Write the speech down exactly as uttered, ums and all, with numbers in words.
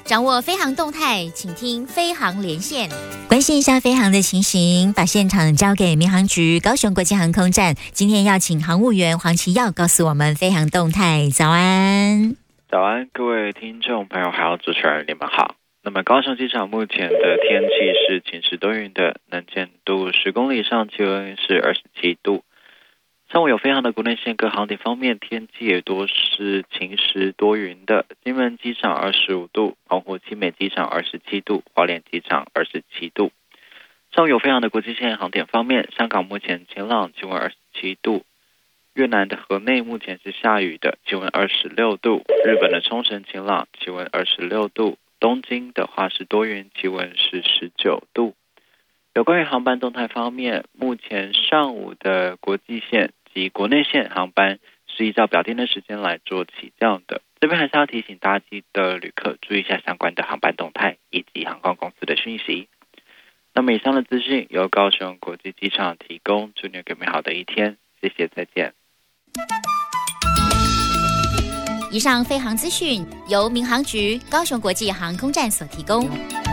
掌握飞航动态，请听飞航连线。 关心一下飞航的情形，把现场交给民航局高雄国际航空站。今天要请航务员黄奇耀告诉我们飞航动态。早安， 早安，各位听众朋友，还有主持人，你们好。那么高雄机场目前的天气是晴时多云的，能见度十公里以上，气温是二十七度。上午有飞航的国内线各航点方面，天气也多是晴时多云的。金门机场二十五度，澎湖七美机场二十七度，花莲机场二十七度。上午有飞航的国际线航点方面，香港目前晴朗，气温二十七度。越南的河内目前是下雨的，气温二十六度。日本的冲绳晴朗，气温二十六度。东京的话是多云，气温是十九度。有关于航班动态方面，目前上午的国际线及国内线航班是依照表定的时间来做起降的。这边还是要提醒搭机的旅客注意一下相关的航班动态以及航空公司的讯息。那么以上的资讯由高雄国际机场提供，祝你有个美好的一天，谢谢，再见。 以上飞航资讯由民航局高雄国际航空站所提供。